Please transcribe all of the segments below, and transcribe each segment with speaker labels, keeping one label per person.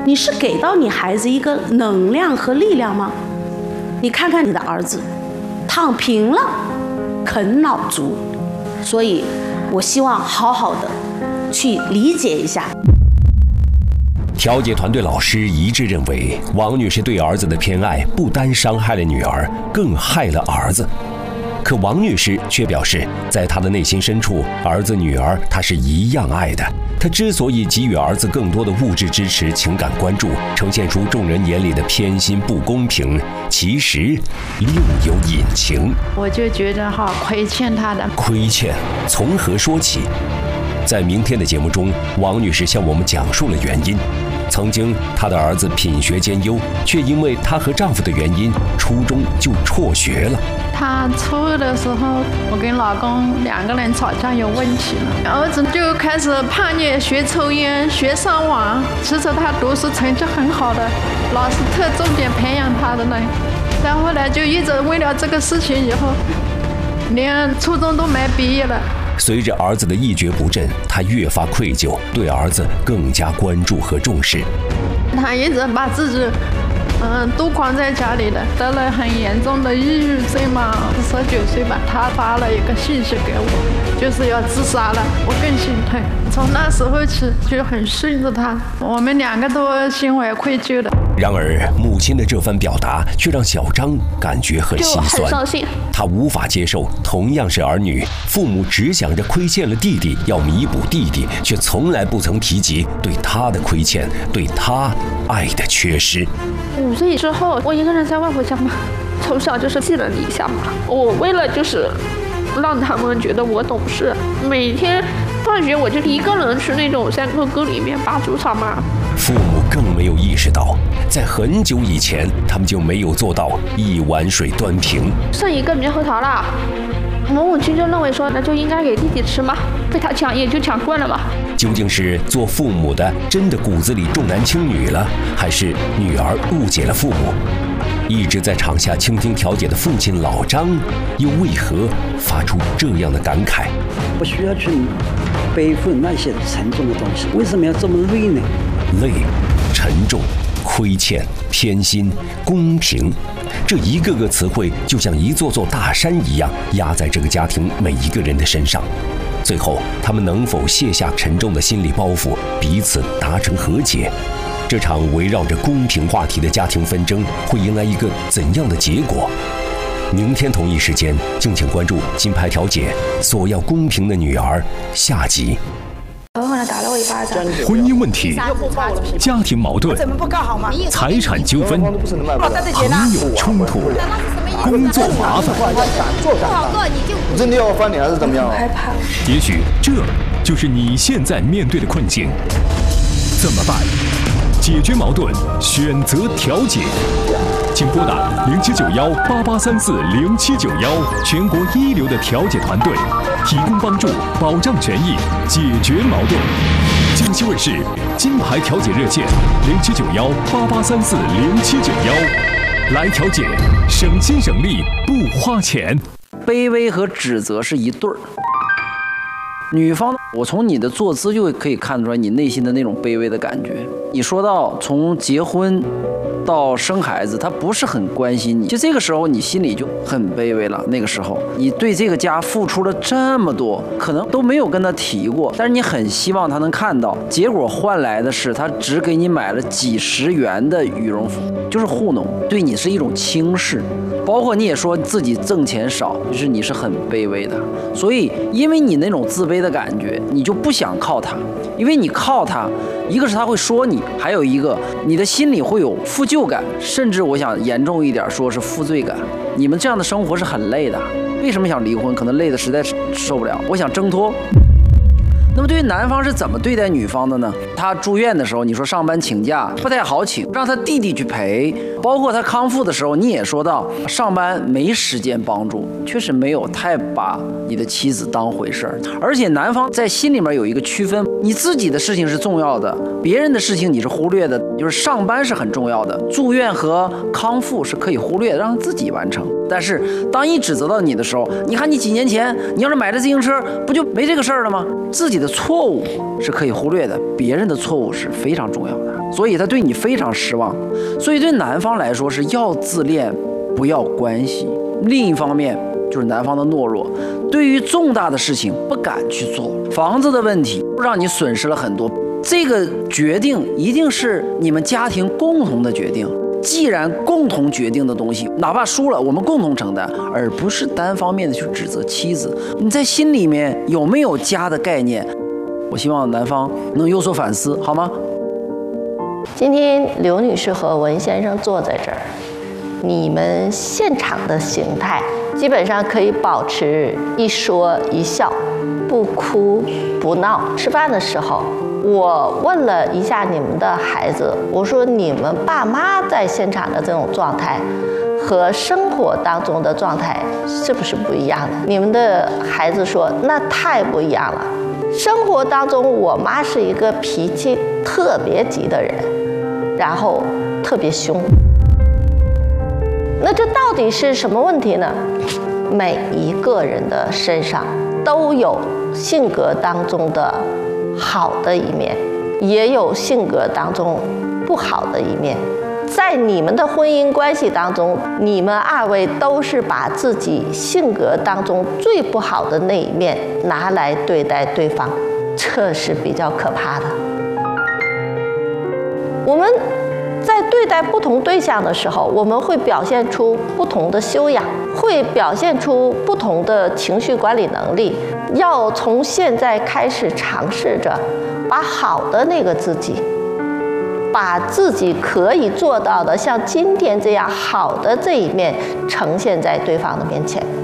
Speaker 1: 你是给到你孩子一个能量和力量吗？你看看你的儿子，躺平了，啃老族。所以我希望好好的去理解一下。
Speaker 2: 调解团队老师一致认为，王女士对儿子的偏爱不单伤害了女儿，更害了儿子。可王女士却表示，在她的内心深处，儿子女儿她是一样爱的。她之所以给予儿子更多的物质支持、情感关注，呈现出众人眼里的偏心不公平，其实另有隐情。
Speaker 3: 我就觉得亏欠他的。
Speaker 2: 亏欠从何说起？在明天的节目中，王女士向我们讲述了原因。曾经她的儿子品学兼优，却因为她和丈夫的原因，初中就辍学了。
Speaker 3: 他初二的时候，我跟老公2个人吵架有问题了，儿子就开始叛逆，学抽烟，学上网。其实他读书成绩很好的，老师特重点培养他的呢。然后呢，就一直为了这个事情，以后连初中都没毕业了。
Speaker 2: 随着儿子的一蹶不振，她越发愧疚，对儿子更加关注和重视。
Speaker 3: 他一直把自己都关在家里的，得了很严重的抑郁症嘛。19岁吧，他发了一个信息给我，就是要自杀了，我更心疼。从那时候起就很顺着他，我们2个都心怀愧疚的。
Speaker 2: 然而母亲的这番表达却让小张感觉很心酸，
Speaker 1: 就很伤心。
Speaker 2: 他无法接受同样是儿女，父母只想着亏欠了弟弟要弥补弟弟，却从来不曾提及对他的亏欠，对他爱的缺失。
Speaker 4: 5岁之后，我一个人在外婆家嘛，从小就是寄人篱下嘛。我为了就是让他们觉得我懂事，每天放学我就一个人去那种山沟里面拔竹草嘛。
Speaker 2: 父母更没有意识到，在很久以前，他们就没有做到一碗水端平。
Speaker 4: 剩一个猕猴桃了，我母亲就认为说，那就应该给弟弟吃嘛，被他抢也就抢惯了嘛。
Speaker 2: 究竟是做父母的真的骨子里重男轻女了，还是女儿误解了父母？一直在场下倾听调解的父亲老张，又为何发出这样的感慨？
Speaker 5: 不需要去背负那些沉重的东西，为什么要这么累呢？
Speaker 2: 累、沉重、亏欠、偏心、公平，这一个个词汇就像一座座大山一样压在这个家庭每一个人的身上。最后，他们能否卸下沉重的心理包袱，彼此达成和解？这场围绕着公平话题的家庭纷争会迎来一个怎样的结果？明天同一时间，敬请关注《金牌调解》，索要公平的女儿下集。
Speaker 4: 狠狠地打了我一巴掌。
Speaker 6: 婚姻问题、家庭矛盾、财产纠纷、朋友冲突、工作麻烦，
Speaker 7: 我真的要翻脸还是怎么样？
Speaker 4: 害怕。
Speaker 6: 也许这就是你现在面对的困境。怎么办？解决矛盾，选择调解。请拨打079188340791，全国一流的调解团队，提供帮助，保障权益，解决矛盾。京西卫视金牌调解热线079188340791，来调解，省心省力不花钱。
Speaker 5: 卑微和指责是一对儿。女方，我从你的坐姿就可以看出来你内心的那种卑微的感觉。你说到从结婚到生孩子，他不是很关心你，就这个时候你心里就很卑微了。那个时候你对这个家付出了这么多，可能都没有跟他提过，但是你很希望他能看到，结果换来的是他只给你买了几10元的羽绒服，就是糊弄，对你是一种轻视。包括你也说自己挣钱少，就是你是很卑微的。所以因为你那种自卑的感觉，你就不想靠他，因为你靠他，一个是他会说你，还有一个你的心里会有负疚感，甚至我想严重一点说是负罪感。你们这样的生活是很累的，为什么想离婚？可能累得实在受不了，我想挣脱。那么对于男方是怎么对待女方的呢？他住院的时候，你说上班请假不太好请，让他弟弟去陪。包括他康复的时候，你也说到上班没时间帮助，确实没有太把你的妻子当回事儿。而且男方在心里面有一个区分，你自己的事情是重要的，别人的事情你是忽略的。就是上班是很重要的，住院和康复是可以忽略的，让自己完成。但是当一指责到你的时候，你看你几年前你要是买了自行车，不就没这个事儿了吗？自己的错误是可以忽略的，别人的错误是非常重要的。 所以他对你非常失望。所以对男方来说是要自恋，不要关系。另一方面就是男方的懦弱，对于重大的事情不敢去做。房子的问题让你损失了很多，这个决定一定是你们家庭共同的决定。既然共同决定的东西，哪怕输了，我们共同承担，而不是单方面的去指责妻子。你在心里面有没有家的概念？我希望男方能有所反思，好吗？
Speaker 8: 今天刘女士和文先生坐在这儿，你们现场的形态基本上可以保持一说一笑，不哭不闹。吃饭的时候，我问了一下你们的孩子，我说你们爸妈在现场的这种状态和生活当中的状态是不是不一样的？你们的孩子说那太不一样了。生活当中我妈是一个脾气特别急的人，然后特别凶。那这到底是什么问题呢？每一个人的身上都有性格当中的好的一面，也有性格当中不好的一面。在你们的婚姻关系当中，你们二位都是把自己性格当中最不好的那一面拿来对待对方，这是比较可怕的。我们在对待不同对象的时候，我们会表现出不同的修养，会表现出不同的情绪管理能力。要从现在开始尝试着把好的那个自己，把自己可以做到的像今天这样好的这一面呈现在对方的面前。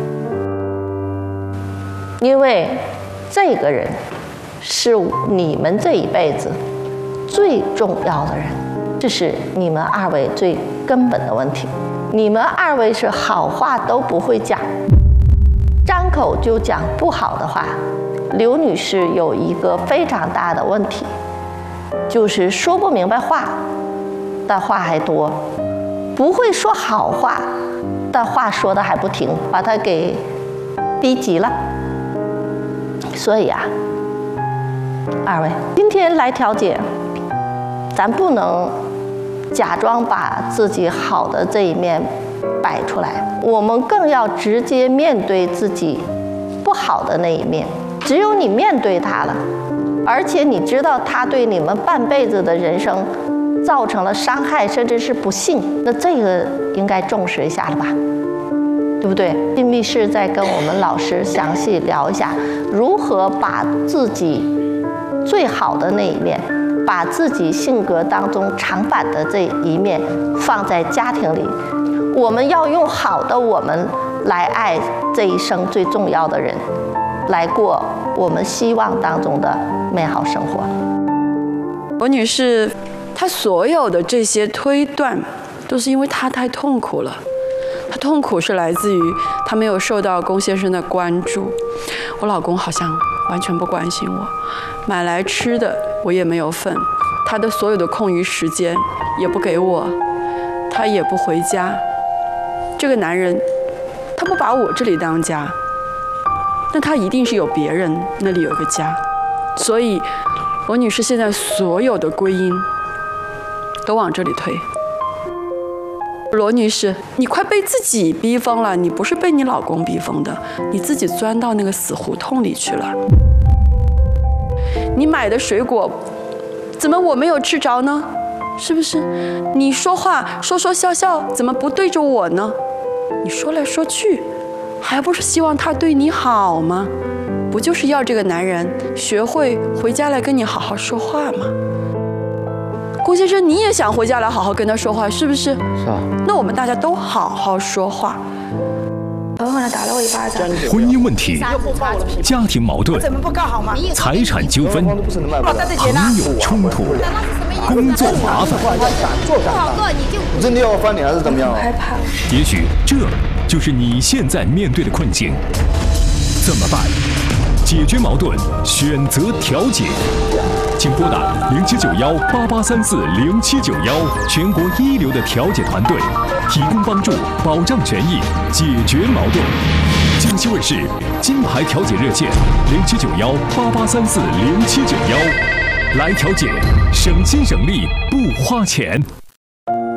Speaker 8: 因为这个人是你们这一辈子最重要的人，这是你们二位最根本的问题。你们二位是好话都不会讲，张口就讲不好的话。刘女士有一个非常大的问题，就是说不明白话，但话还多；不会说好话，但话说的还不停，把她给逼急了。所以啊，二位今天来调解，咱不能假装把自己好的这一面摆出来，我们更要直接面对自己不好的那一面。只有你面对它了，而且你知道它对你们半辈子的人生造成了伤害，甚至是不幸，那这个应该重视一下了吧，对不对？进密室再跟我们老师详细聊一下，如何把自己最好的那一面，把自己性格当中常反的这一面放在家庭里。我们要用好的我们来爱这一生最重要的人，来过我们希望当中的美好生活。
Speaker 9: 罗女士，她所有的这些推断，都是因为她太痛苦了。她痛苦是来自于她没有受到龚先生的关注。我老公好像完全不关心我，买来吃的我也没有份，他的所有的空余时间也不给我，他也不回家。这个男人，他不把我这里当家，那他一定是有别人那里有个家。所以罗女士现在所有的归因都往这里推。罗女士，你快被自己逼疯了，你不是被你老公逼疯的，你自己钻到那个死胡同里去了。你买的水果怎么我没有吃着呢？是不是？你说话说说笑笑，怎么不对着我呢？你说来说去，还不是希望他对你好吗？不就是要这个男人学会回家来跟你好好说话吗？龚先生，你也想回家来好好跟他说话，是不是？
Speaker 5: 是啊。
Speaker 9: 那我们大家都好好说话。
Speaker 10: 狠狠地打了我一巴掌。
Speaker 6: 婚姻问题、家庭矛盾、财产纠纷、朋友冲突、工作麻烦，
Speaker 7: 你真的要翻脸还是怎么样？
Speaker 10: 害怕。
Speaker 6: 也许这就是你现在面对的困境。怎么办？解决矛盾，选择调解。请拨打079188340791，全国一流的调解团队，提供帮助，保障权益，解决矛盾。江西卫视金牌调解热线：079188340791。 来调解，省心省力不花钱。